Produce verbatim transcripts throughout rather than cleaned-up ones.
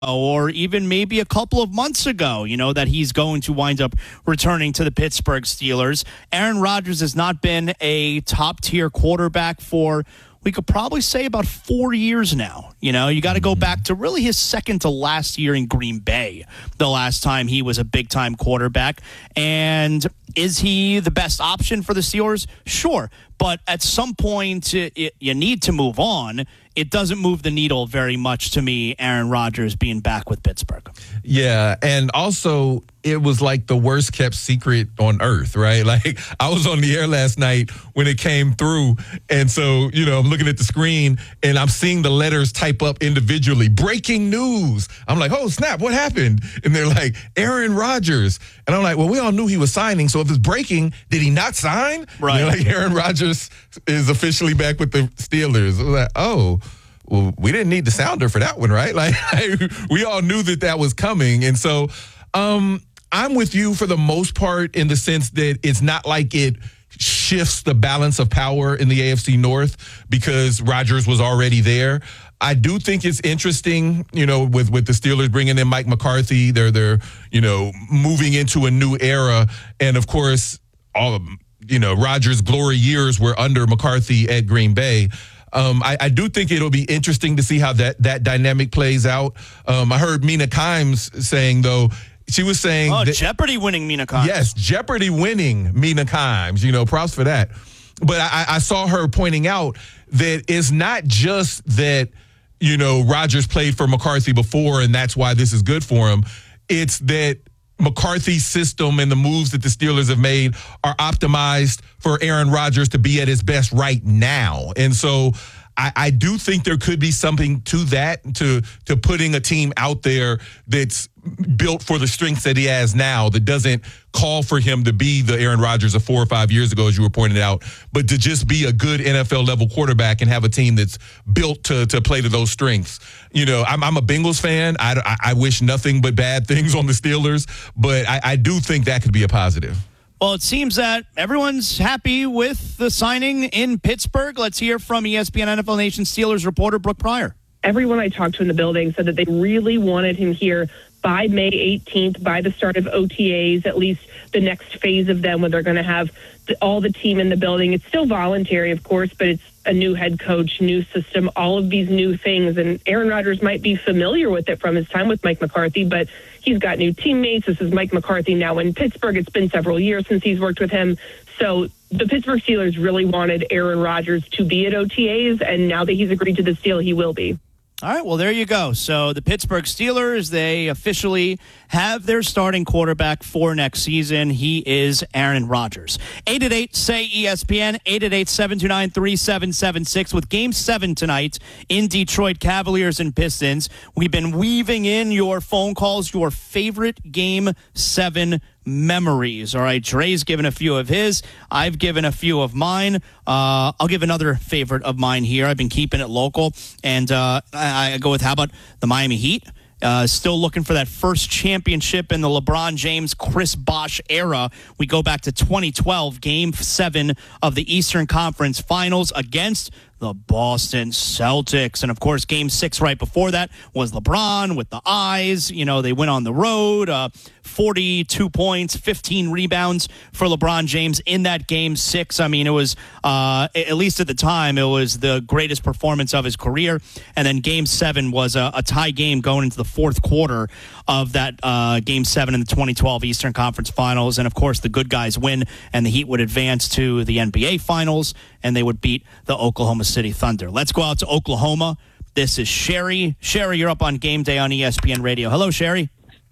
or even maybe a couple of months ago, you know, that he's going to wind up returning to the Pittsburgh Steelers. Aaron Rodgers has not been a top-tier quarterback for, we could probably say, about four years now. You know, you got to go back to really his second to last year in Green Bay, the last time he was a big-time quarterback. And is he the best option for the Steelers? Sure. But at some point, it, it, you need to move on. It doesn't move the needle very much to me, Aaron Rodgers being back with Pittsburgh. Yeah, and also it was like the worst kept secret on earth, right? Like, I was on the air last night when it came through, and so, you know, I'm looking at the screen, and I'm seeing the letters type up individually. Breaking news. I'm like, oh, snap, what happened? And they're like, Aaron Rodgers. And I'm like, well, we all knew he was signing, so if it's breaking, did he not sign? Right. And they're like, Aaron Rodgers is officially back with the Steelers. I was like, oh, well, we didn't need the sounder for that one, right? Like, we all knew that that was coming. And so um, I'm with you for the most part in the sense that it's not like it shifts the balance of power in the A F C North because Rodgers was already there. I do think it's interesting, you know, with, with the Steelers bringing in Mike McCarthy. They're, they're, you know, moving into a new era. And, of course, all of, you know, Rodgers' glory years were under McCarthy at Green Bay. Um, I, I do think it'll be interesting to see how that, that dynamic plays out. Um, I heard Mina Kimes saying, though, she was saying... Oh, that, Jeopardy winning Mina Kimes. Yes, Jeopardy winning Mina Kimes. You know, props for that. But I, I saw her pointing out that it's not just that, you know, Rodgers played for McCarthy before and that's why this is good for him. It's that McCarthy's system and the moves that the Steelers have made are optimized for Aaron Rodgers to be at his best right now. And so I, I do think there could be something to that, to to putting a team out there that's built for the strengths that he has now, that doesn't call for him to be the Aaron Rodgers of four or five years ago, as you were pointing out, but to just be a good N F L level quarterback and have a team that's built to to play to those strengths. You know, I'm, I'm a Bengals fan. I, I, I wish nothing but bad things on the Steelers, but I, I do think that could be a positive. Well, it seems that everyone's happy with the signing in Pittsburgh. Let's hear from E S P N N F L Nation Steelers reporter Brooke Pryor. Everyone I talked to in the building said that they really wanted him here by May eighteenth, by the start of O T As, at least the next phase of them, when they're going to have the, all the team in the building. It's still voluntary, of course, but it's a new head coach, new system, all of these new things. And Aaron Rodgers might be familiar with it from his time with Mike McCarthy, but he's got new teammates. This is Mike McCarthy now in Pittsburgh. It's been several years since he's worked with him. So the Pittsburgh Steelers really wanted Aaron Rodgers to be at O T As, and now that he's agreed to this deal, he will be. All right, well, there you go. So the Pittsburgh Steelers, they officially have their starting quarterback for next season. He is Aaron Rodgers. eight eight eight, S A Y, E S P N, eight eight eight, seven two nine, three seven seven six. With Game seven tonight in Detroit, Cavaliers and Pistons, we've been weaving in your phone calls, your favorite Game seven memories. All right, Dre's given a few of his. I've given a few of mine. Uh, I'll give another favorite of mine here. I've been keeping it local, and uh, I, I go with, how about the Miami Heat? Uh, still looking for that first championship in the LeBron James, Chris Bosh era. We go back to twenty twelve, Game seven of the Eastern Conference Finals against the Boston Celtics. And, of course, Game six right before that was LeBron with the eyes. You know, they went on the road, uh, forty-two points, fifteen rebounds for LeBron James in that Game six. I mean, it was, uh, at least at the time, it was the greatest performance of his career. And then Game seven was a, a tie game going into the fourth quarter of that uh, Game seven in the twenty twelve Eastern Conference Finals. And, of course, the good guys win, and the Heat would advance to the N B A Finals, and they would beat the Oklahoma City Thunder. Let's go out to Oklahoma. This is Sherry. Sherry, you're up on Game Day on E S P N Radio. Hello, Sherry.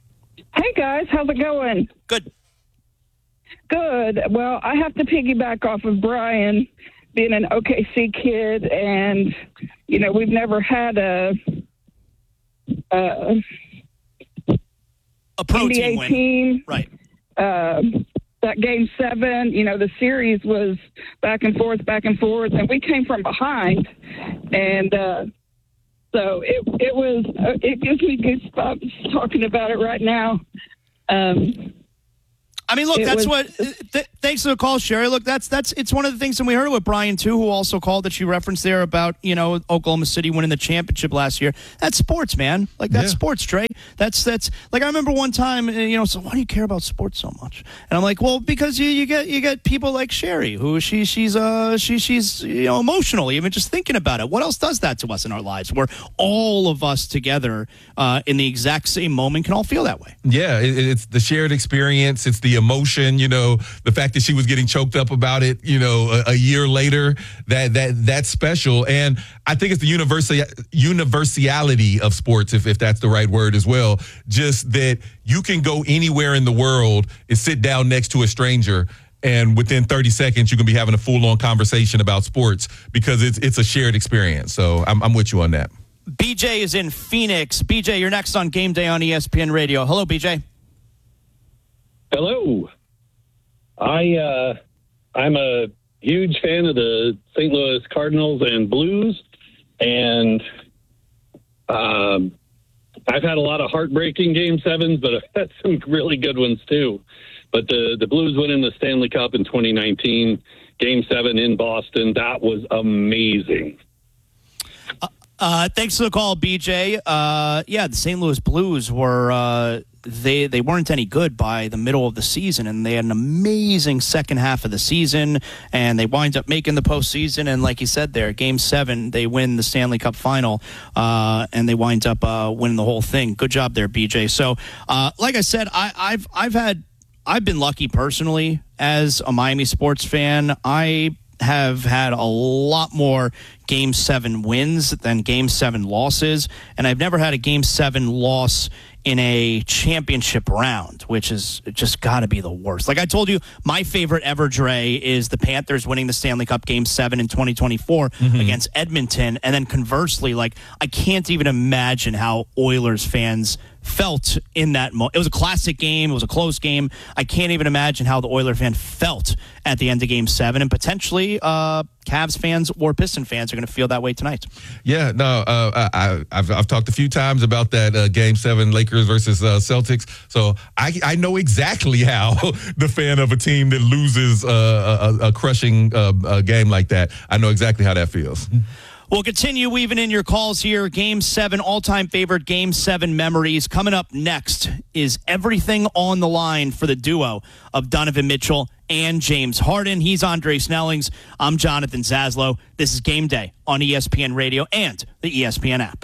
Hey, guys. How's it going? Good. Good. Well, I have to piggyback off of Brian, being an O K C kid, and, you know, we've never had a, a, a pro N B A team win. team. Right. Uh, that Game seven, you know, the series was back and forth, back and forth, and we came from behind. And uh, so it it was, uh, it gives me goosebumps talking about it right now. Um, I mean, look, It that's was- what. Th- thanks for the call, Sherry. Look, that's that's it's one of the things, and we heard it with Brian too, who also called that you referenced there about you know Oklahoma City winning the championship last year. That's sports, man. Like that's Yeah. sports, Trey. That's that's like I remember one time, uh, you know, so why do you care about sports so much? And I'm like, well, because you, you get you get people like Sherry, who she she's uh she she's you know emotional even just thinking about it. What else does that to us in our lives? Where all of us together uh, in the exact same moment can all feel that way. Yeah, it, it's the shared experience. It's the emotion, you know, the fact that she was getting choked up about it, you know, a, a year later, that that that's special. And I think it's the universal universality of sports, if, if that's the right word as well. Just that you can go anywhere in the world and sit down next to a stranger, and within thirty seconds, you can be having a full-on conversation about sports because it's it's a shared experience. So I'm, I'm with you on that. B J is in Phoenix. B J, you're next on Game Day on E S P N Radio. Hello, B J. Hello. I uh, I'm a huge fan of the Saint Louis Cardinals and Blues, and um, I've had a lot of heartbreaking Game Sevens, but I've had some really good ones too. But the the Blues winning the Stanley Cup in twenty nineteen, Game Seven in Boston, that was amazing. Uh, thanks for the call, B J. Uh, yeah, the Saint Louis Blues were uh, they they weren't any good by the middle of the season, and they had an amazing second half of the season, and they wind up making the postseason. And like you said, there, Game Seven, they win the Stanley Cup final, uh, and they wind up uh, winning the whole thing. Good job there, B J. So, uh, like I said, I, I've I've had I've been lucky personally as a Miami sports fan. I have had a lot more Game seven wins than Game seven losses, and I've never had a Game seven loss in a championship round, which is just got to be the worst. Like I told you, my favorite ever, Dre, is the Panthers winning the Stanley Cup Game seven in twenty twenty-four mm-hmm. against Edmonton, and then conversely, like I can't even imagine how Oilers fans felt in that moment. It was a classic game. It was a close game. I can't even imagine how the Oiler fan felt at the end of Game seven, and potentially uh, Cavs fans or Piston fans are going to feel that way tonight. Yeah, no, uh, I, I've, I've talked a few times about that uh, Game seven Lakers versus uh, Celtics, so I, I know exactly how the fan of a team that loses uh, a, a crushing uh, a game like that, I know exactly how that feels. We'll continue weaving in your calls here. Game seven, all-time favorite Game seven memories. Coming up next is everything on the line for the duo of Donovan Mitchell and James Harden. He's Andre Snellings. I'm Jonathan Zaslow. This is Game Day on E S P N Radio and the E S P N app.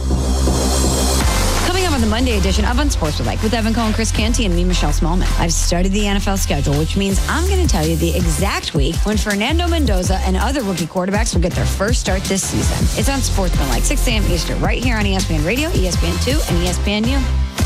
Coming up on the Monday edition of Unsportsmanlike with Evan Cohen, Chris Canty, and me, Michelle Smallman. I've studied the N F L schedule, which means I'm going to tell you the exact week when Fernando Mendoza and other rookie quarterbacks will get their first start this season. It's Unsportsmanlike, six a.m. Eastern, right here on E S P N Radio, E S P N two, and E S P N U.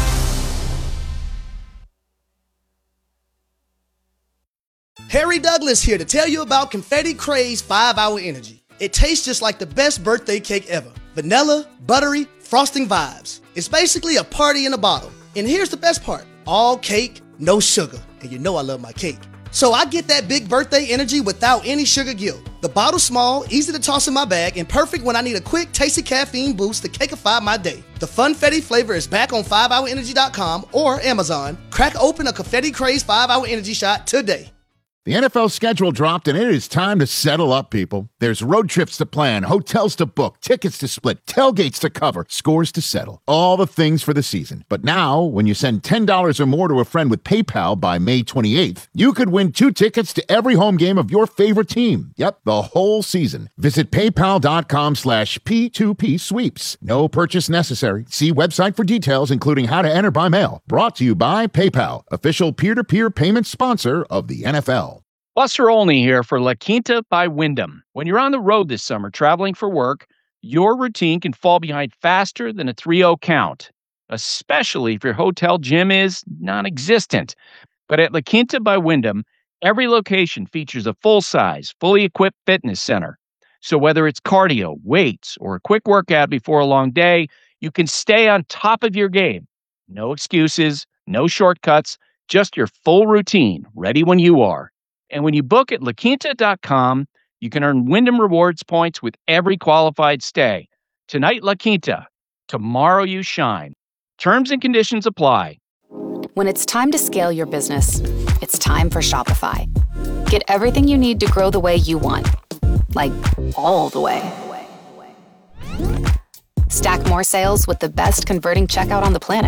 Harry Douglas here to tell you about Confetti Craze five hour Energy. It tastes just like the best birthday cake ever. Vanilla, buttery, frosting vibes. It's basically a party in a bottle. And here's the best part. All cake, no sugar. And you know I love my cake. So I get that big birthday energy without any sugar guilt. The bottle's small, easy to toss in my bag, and perfect when I need a quick, tasty caffeine boost to cakeify my day. The Funfetti flavor is back on five hour energy dot com or Amazon. Crack open a Confetti Craze five hour Energy shot today. The N F L schedule dropped, and it is time to settle up, people. There's road trips to plan, hotels to book, tickets to split, tailgates to cover, scores to settle. All the things for the season. But now, when you send ten dollars or more to a friend with PayPal by May twenty-eighth, you could win two tickets to every home game of your favorite team. Yep, the whole season. Visit paypal.com slash P2P sweeps. No purchase necessary. See website for details, including how to enter by mail. Brought to you by PayPal, official peer-to-peer payment sponsor of the N F L. Buster Olney here for La Quinta by Wyndham. When you're on the road this summer traveling for work, your routine can fall behind faster than a three oh count, especially if your hotel gym is non-existent. But at La Quinta by Wyndham, every location features a full-size, fully equipped fitness center. So whether it's cardio, weights, or a quick workout before a long day, you can stay on top of your game. No excuses, no shortcuts, just your full routine, ready when you are. And when you book at La Quinta dot com, you can earn Wyndham Rewards points with every qualified stay. Tonight, La Quinta. Tomorrow, you shine. Terms and conditions apply. When it's time to scale your business, it's time for Shopify. Get everything you need to grow the way you want. Like, all the way. Stack more sales with the best converting checkout on the planet.